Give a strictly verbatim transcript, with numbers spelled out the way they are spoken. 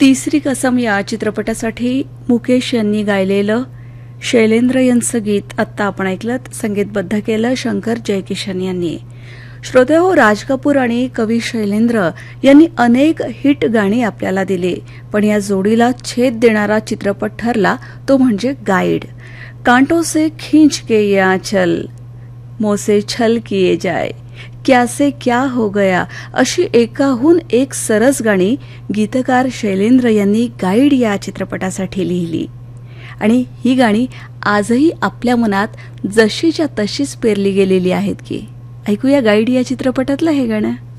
तिसरी कसम या चित्रपटासाठी मुकेश यांनी गायलेलं शैलेंद्र यांचं गीत आत्ता आपण ऐकलं, संगीतबद्ध केलं शंकर जयकिशन यांनी. श्रोतेहो, राज कपूर आणि कवी शैलेंद्र यांनी अनेक हिट गाणी आपल्याला दिली, पण या जोडीला छेद देणारा चित्रपट ठरला तो म्हणजे गाईड. कांटो से खींच के ये आंचल, मोसे छल किए जाए, क्या से क्या हो गया, अशी एकाहून एक सरस गाणी गीतकार शैलेंद्र यांनी गाईड या चित्रपटासाठी लिहिली. आणि ही गाणी आजही आपल्या मनात जशीच्या तशीच पेरली गेलेली आहेत की. ऐकूया गाईड या चित्रपटातलं हे गाणं.